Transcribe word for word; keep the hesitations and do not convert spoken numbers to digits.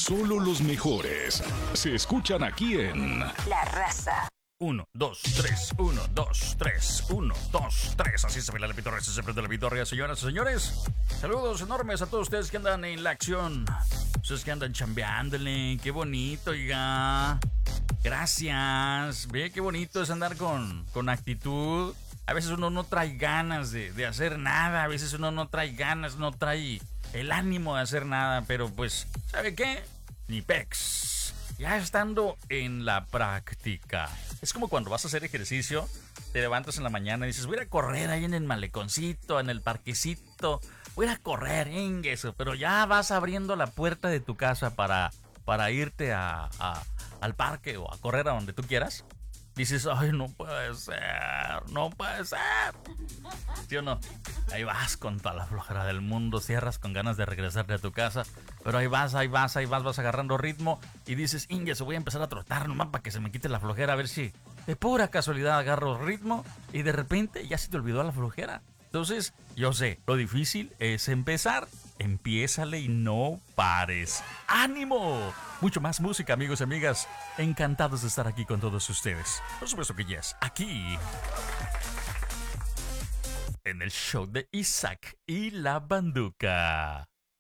Solo los mejores se escuchan aquí en La Raza. Uno, dos, tres, uno, dos, tres, uno, dos, tres. Así se ve la pitorrea, así se prende la pitorrea, señoras y señores. Saludos enormes a todos ustedes que andan en la acción. Ustedes que andan chambeándole. Qué bonito, oiga. Gracias. Ve qué bonito es andar con, con actitud. A veces uno no trae ganas de, de hacer nada. A veces uno no trae ganas, no trae el ánimo de hacer nada. Pero pues, ¿sabe qué? Ni pex. Ya estando en la práctica. Es como cuando vas a hacer ejercicio, te levantas en la mañana y dices, voy a ir a correr ahí en el maleconcito, en el parquecito, voy a ir a correr, en eso. Pero ya vas abriendo la puerta de tu casa para, para irte a, a, al parque o a correr a donde tú quieras. Dices, ay, no puede ser, no puede ser. ¿Sí o no? Ahí vas con toda la flojera del mundo, cierras con ganas de regresarte a tu casa, pero ahí vas, ahí vas, ahí vas, vas agarrando ritmo y dices, Inge, se voy a empezar a trotar nomás para que se me quite la flojera, a ver si de pura casualidad agarro ritmo y de repente ya se te olvidó la flojera. Entonces, yo sé, lo difícil es empezar. Empiézale y no pares. ¡Ánimo! Mucho más música, amigos y amigas. Encantados de estar aquí con todos ustedes. Por supuesto que yes, aquí en el show de Isaac y la Banduca.